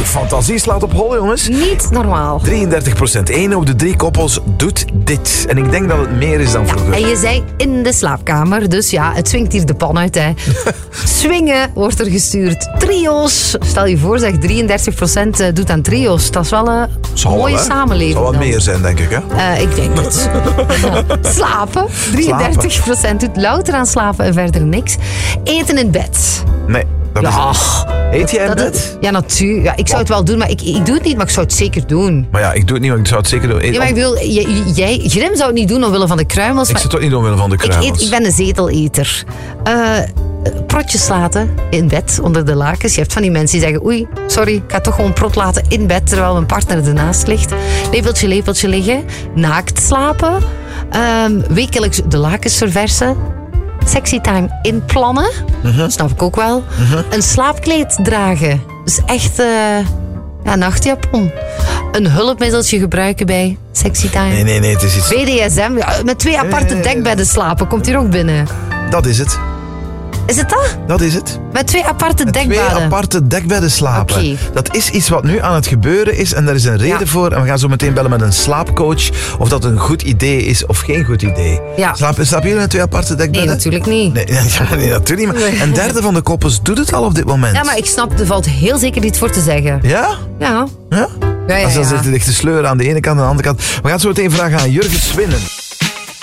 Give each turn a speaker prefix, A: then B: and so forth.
A: fantasie slaat op hol, jongens.
B: Niet normaal.
A: 33%. 1 op de 3 koppels doet dit. En ik denk dat het meer is dan vroeger.
B: En je zei in de slaapkamer, dus ja, het swingt hier de pan uit, hè. Swingen wordt er gestuurd. Trio's. Stel je voor, zeg, 33% doet aan trio's. Dat is wel een mooie samenleving.
A: Zal wat
B: dan.
A: meer zijn, denk ik, hè?
B: Ik denk het. Slapen. 33% doet louter aan slapen en verder niks. Eten in bed.
A: Nee, dat is
B: Ja.
A: Eet jij in bed?
B: Ja, natuurlijk. Ja, ik zou het wel doen, maar ik doe het niet, maar ik zou het zeker doen.
A: Maar ja, ik doe het niet, maar ik zou het zeker doen.
B: Ja, maar ik bedoel, Grim zou het niet doen omwille van de kruimels.
A: Ik
B: Maar
A: zit toch niet omwille van de kruimels.
B: ik ben een zeteleter. Protjes laten in bed, onder de lakens. Je hebt van die mensen die zeggen, oei, sorry, ik ga toch gewoon prot laten in bed, terwijl mijn partner ernaast ligt. Lepeltje liggen. Naakt slapen. Wekelijks de lakens verversen. Sexy time inplannen. Snap ik ook wel. Een slaapkleed dragen. Dus echt nachtjapon. Een hulpmiddeltje gebruiken bij sexy time.
A: Nee, het is iets...
B: BDSM, ja, met 2 aparte dekbedden slapen. Komt hier ook binnen.
A: Dat is het.
B: Is het dat?
A: Dat is het.
B: Met 2 aparte dekbedden?
A: 2 aparte dekbedden slapen.
B: Oké.
A: Dat is iets wat nu aan het gebeuren is en daar is een reden voor. En we gaan zo meteen bellen met een slaapcoach of dat een goed idee is of geen goed idee.
B: Ja.
A: Slapen jullie met 2 aparte dekbedden?
B: Nee, natuurlijk niet.
A: Nee, natuurlijk niet. Maar
B: Nee.
A: een derde van de koppels doet het al op dit moment.
B: Ja, maar ik snap, er valt heel zeker iets voor te zeggen.
A: Ja?
B: Ja.
A: Ja?
B: Ja.
A: Als dan zit er echt te sleuren aan de ene kant en aan de andere kant. We gaan het zo meteen vragen aan Jurgen Swinnen.